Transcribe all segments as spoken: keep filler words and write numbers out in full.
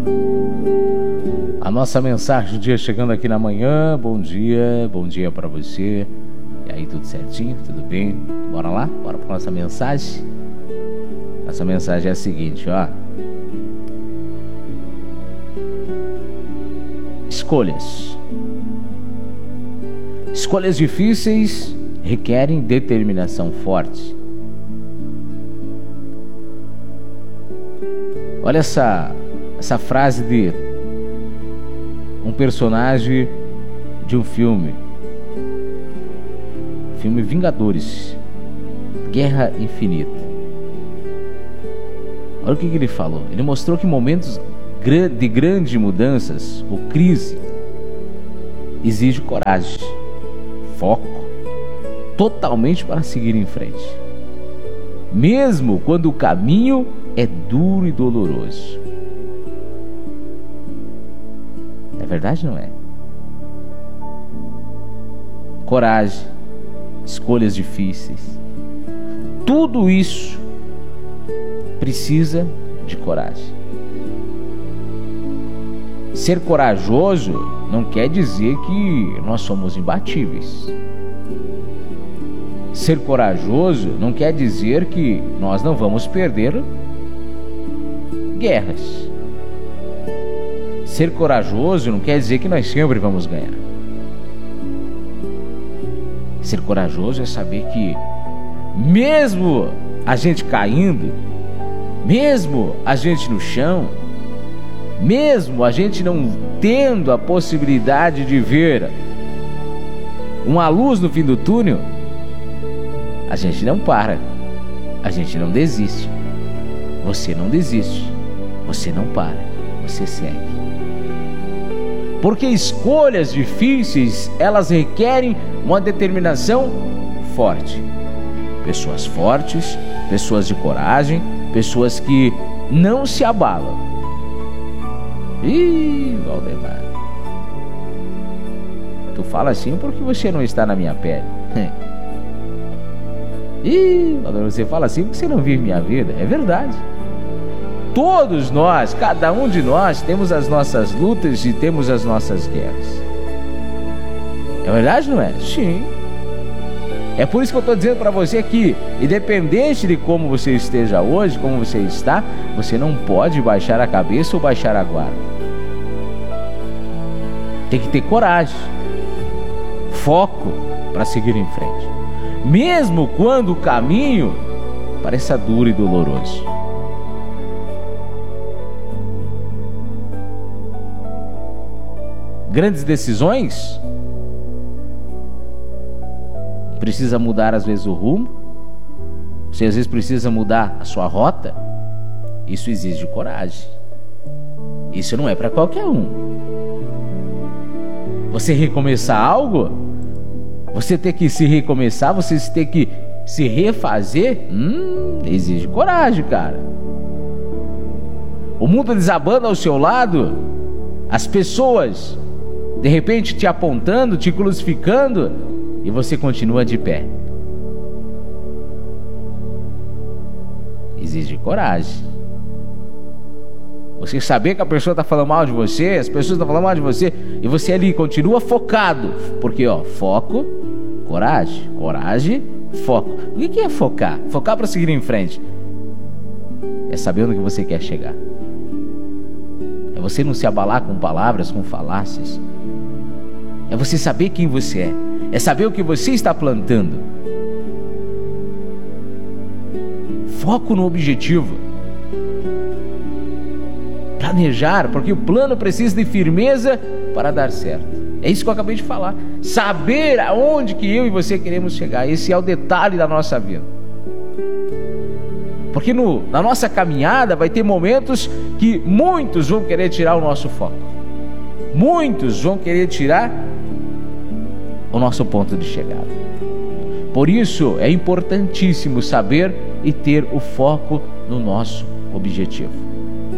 A nossa mensagem do dia chegando aqui na manhã. Bom dia, bom dia para você. E aí, tudo certinho? Tudo bem? Bora lá? Bora para nossa mensagem? Nossa mensagem é a seguinte, ó. Escolhas. Escolhas difíceis requerem determinação forte. Olha essa, essa frase de um personagem de um filme. Filme Vingadores. Guerra Infinita. Olha o que, que ele falou. Ele mostrou que momentos de grandes mudanças ou crise exige coragem, foco, totalmente para seguir em frente, mesmo quando o caminho é duro e doloroso. É verdade, não é? Coragem, escolhas difíceis, tudo isso precisa de coragem. Ser corajoso não quer dizer que nós somos imbatíveis. Ser corajoso não quer dizer que nós não vamos perder guerras. Ser corajoso não quer dizer que nós sempre vamos ganhar. Ser corajoso é saber que, mesmo a gente caindo, mesmo a gente no chão, mesmo a gente não tendo a possibilidade de ver uma luz no fim do túnel, a gente não para, a gente não desiste. Você não desiste, você não para, você segue. Porque escolhas difíceis, elas requerem uma determinação forte. Pessoas fortes, pessoas de coragem, pessoas que não se abalam. Ih, Valdemar, tu fala assim porque você não está na minha pele. Ih, Valdemar, você fala assim porque você não vive minha vida. É verdade. Todos nós, cada um de nós, temos as nossas lutas e temos as nossas guerras. É verdade, não é? Sim. É por isso que eu estou dizendo para você que, independente de como você esteja hoje, como você está, você não pode baixar a cabeça ou baixar a guarda. Tem que ter coragem, foco para seguir em frente, mesmo quando o caminho pareça duro e doloroso. Grandes decisões precisa mudar às vezes o rumo. Você às vezes precisa mudar a sua rota. Isso exige coragem. Isso não é para qualquer um. Você recomeçar algo, você ter que se recomeçar, você ter que se refazer, hum, exige coragem, cara. O mundo desabando ao seu lado, as pessoas de repente te apontando, te crucificando, e você continua de pé. Exige coragem. Você saber que a pessoa está falando mal de você, as pessoas estão falando mal de você, e você ali continua focado. Porque, ó, foco, coragem, coragem, foco. O que é focar? Focar para seguir em frente. É saber onde você quer chegar. É você não se abalar com palavras, com falácias. É você saber quem você é. É saber o que você está plantando. Foco no objetivo. Planejar, porque o plano precisa de firmeza para dar certo. É isso que eu acabei de falar. Saber aonde que eu e você queremos chegar. Esse é o detalhe da nossa vida. Porque no, na nossa caminhada vai ter momentos que muitos vão querer tirar o nosso foco. Muitos vão querer tirar o nosso ponto de chegada. Por isso é importantíssimo saber e ter o foco no nosso objetivo.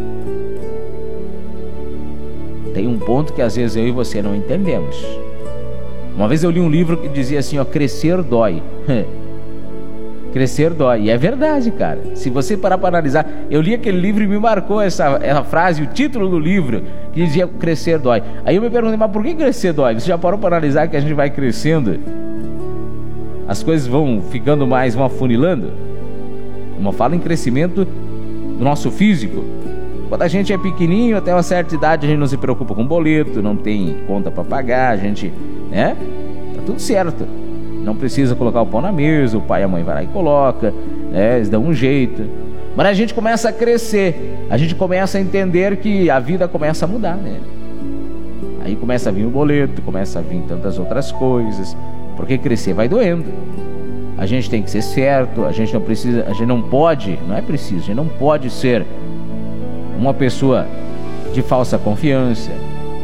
Tem um ponto que às vezes eu e você não entendemos. Uma vez eu li um livro que dizia assim, ó, crescer dói. Crescer dói. E é verdade, cara. Se você parar para analisar, eu li aquele livro e me marcou essa, essa frase, o título do livro, que dizia crescer dói. Aí eu me perguntei, mas por que crescer dói? Você já parou para analisar que a gente vai crescendo? As coisas vão ficando mais, vão afunilando? Uma fala em crescimento do nosso físico. Quando a gente é pequenininho, até uma certa idade, a gente não se preocupa com boleto, não tem conta para pagar, a gente, né? Tá tudo certo. Não precisa colocar o pão na mesa, o pai e a mãe vai lá e coloca, né? Eles dão um jeito. Mas a gente começa a crescer, a gente começa a entender que a vida começa a mudar, né? Aí começa a vir o boleto, começa a vir tantas outras coisas, porque crescer vai doendo. A gente tem que ser certo, a gente não precisa, a gente não pode, não é preciso, a gente não pode ser uma pessoa de falsa confiança,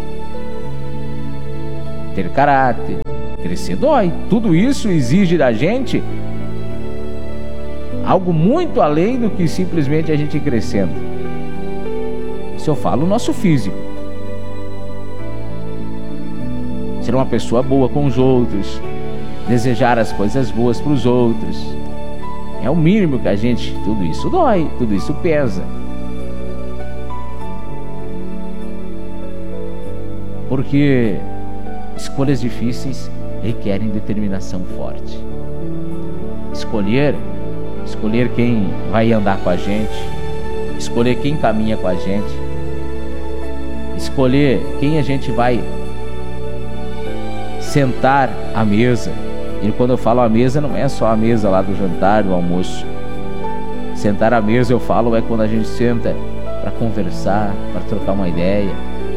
ter caráter. Crescer dói. Tudo isso exige da gente algo muito além do que simplesmente a gente ir crescendo. Isso eu falo o nosso físico. Ser uma pessoa boa com os outros, desejar as coisas boas para os outros, é o mínimo que a gente... Tudo isso dói, tudo isso pesa. Porque escolhas difíceis requerem determinação forte. Escolher, escolher quem vai andar com a gente, escolher quem caminha com a gente, escolher quem a gente vai sentar à mesa. E quando eu falo à mesa, não é só a mesa lá do jantar, do almoço. Sentar à mesa, eu falo, é quando a gente senta para conversar, para trocar uma ideia.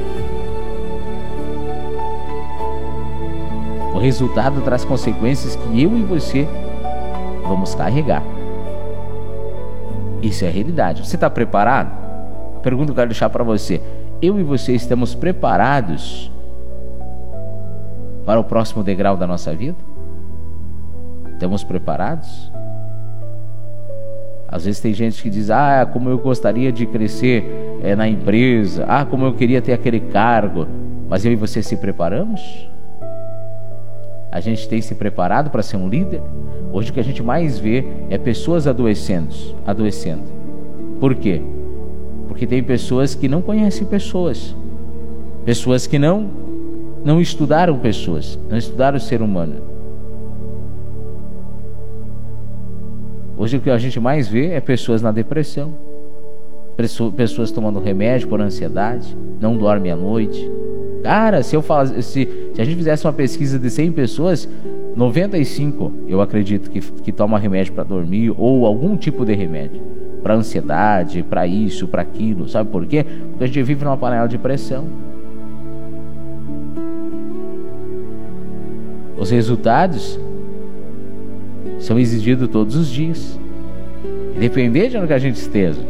O resultado traz consequências que eu e você vamos carregar. Isso é a realidade. Você está preparado? A pergunta que eu quero deixar para você: eu e você estamos preparados para o próximo degrau da nossa vida? Estamos preparados? Às vezes tem gente que diz: ah, como eu gostaria de crescer é, na empresa, ah, como eu queria ter aquele cargo. Mas eu e você se preparamos? A gente tem se preparado para ser um líder? Hoje o que a gente mais vê é pessoas adoecendo, adoecendo. Por quê? Porque tem pessoas que não conhecem pessoas, pessoas que não, não estudaram pessoas, não estudaram o ser humano. Hoje o que a gente mais vê é pessoas na depressão, pessoas tomando remédio por ansiedade, não dormem à noite. Cara, se eu faz, se, se a gente fizesse uma pesquisa de cem pessoas, noventa e cinco eu acredito que, que toma remédio para dormir ou algum tipo de remédio para ansiedade, para isso, para aquilo. Sabe por quê? Porque a gente vive numa panela de pressão. Os resultados são exigidos todos os dias, independente de onde a gente esteja.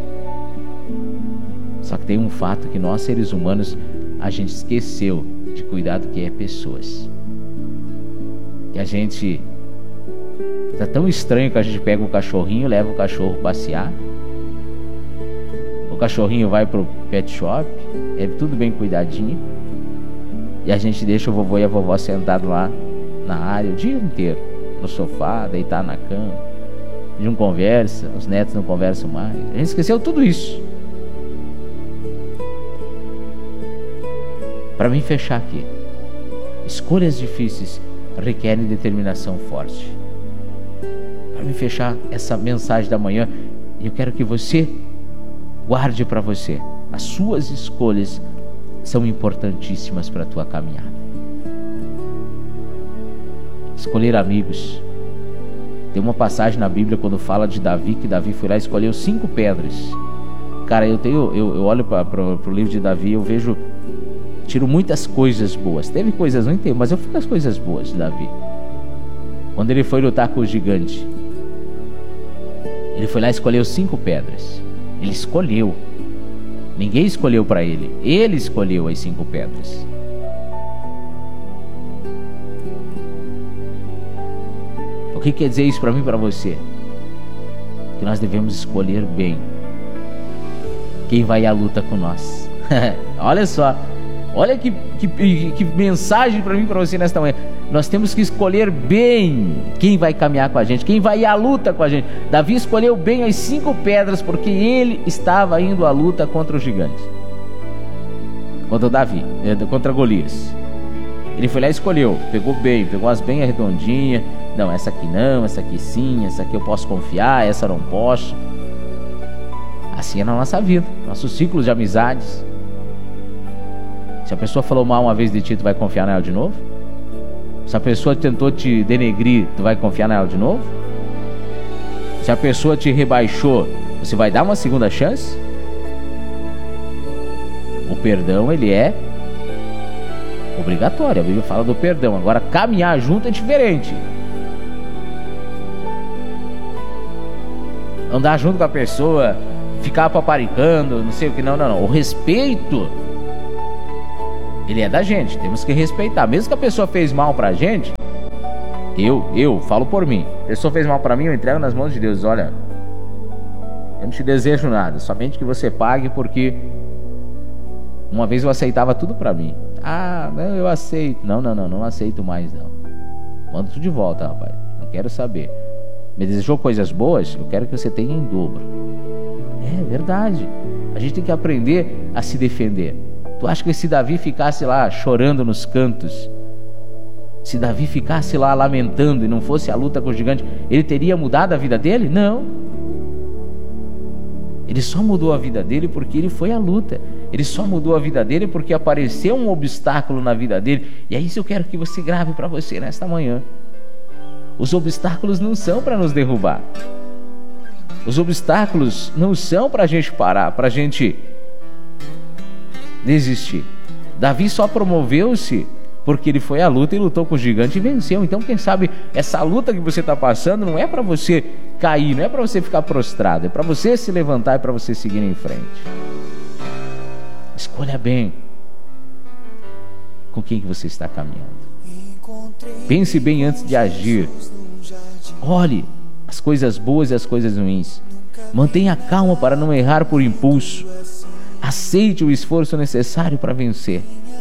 Só que tem um fato que nós, seres humanos, a gente esqueceu de cuidar do que é pessoas. Que a gente tá tão estranho que a gente pega o cachorrinho, leva o cachorro passear, o cachorrinho vai pro pet shop, é tudo bem cuidadinho, e a gente deixa o vovô e a vovó sentado lá na área o dia inteiro, no sofá, deitar na cama. A gente não conversa, os netos não conversam mais. A gente esqueceu tudo isso. Para mim fechar aqui, escolhas difíceis requerem determinação forte. Para mim fechar essa mensagem da manhã, eu quero que você guarde para você: as suas escolhas são importantíssimas para a tua caminhada. Escolher amigos. Tem uma passagem na Bíblia quando fala de Davi, que Davi foi lá e escolheu cinco pedras. Cara, eu tenho, eu, eu olho para o livro de Davi, eu vejo, tiro muitas coisas boas. Teve coisas ruins, tem, mas eu fico as coisas boas de Davi. Quando ele foi lutar com o gigante, ele foi lá e escolheu cinco pedras. Ele escolheu. Ninguém escolheu para ele. Ele escolheu as cinco pedras. O que quer dizer isso para mim e para você? Que nós devemos escolher bem quem vai à luta com nós. Olha só, Olha que, que, que mensagem para mim e para você nesta manhã. Nós temos que escolher bem quem vai caminhar com a gente, quem vai ir à luta com a gente. Davi escolheu bem as cinco pedras porque ele estava indo à luta contra os gigantes, contra o Davi, contra Golias. Ele foi lá e escolheu, pegou bem, pegou as bem redondinhas. Não, essa aqui não, essa aqui sim, essa aqui eu posso confiar, essa eu não posso. Assim é na nossa vida, nossos ciclos de amizades. Se a pessoa falou mal uma vez de ti, tu vai confiar nela de novo? Se a pessoa tentou te denegrir, tu vai confiar nela de novo? Se a pessoa te rebaixou, você vai dar uma segunda chance? O perdão, ele é obrigatório. A Bíblia fala do perdão. Agora, caminhar junto é diferente. Andar junto com a pessoa, ficar paparicando, não sei o que, não, não, não. O respeito, ele é da gente, temos que respeitar. Mesmo que a pessoa fez mal pra gente, eu, eu, falo por mim. A pessoa fez mal pra mim, eu entrego nas mãos de Deus. Olha, eu não te desejo nada, somente que você pague, porque uma vez eu aceitava tudo pra mim. Ah, não, eu aceito. Não, não, não, não aceito mais, não. Manda tudo de volta, rapaz. Não quero saber. Me desejou coisas boas, eu quero que você tenha em dobro. É verdade. A gente tem que aprender a se defender. Tu acha que se Davi ficasse lá chorando nos cantos, se Davi ficasse lá lamentando e não fosse a luta com o gigante, ele teria mudado a vida dele? Não. Ele só mudou a vida dele porque ele foi à luta. Ele só mudou a vida dele porque apareceu um obstáculo na vida dele. E é isso que eu quero que você grave para você nesta manhã. Os obstáculos não são para nos derrubar. Os obstáculos não são para a gente parar, para a gente desistir. Davi só promoveu-se porque ele foi à luta e lutou com o gigante e venceu. Então, quem sabe essa luta que você está passando não é para você cair, não é para você ficar prostrado, é para você se levantar e para você seguir em frente. Escolha bem com quem que você está caminhando. Pense bem antes de agir. Olhe as coisas boas e as coisas ruins. Mantenha calma para não errar por impulso. Aceite o esforço necessário para vencer.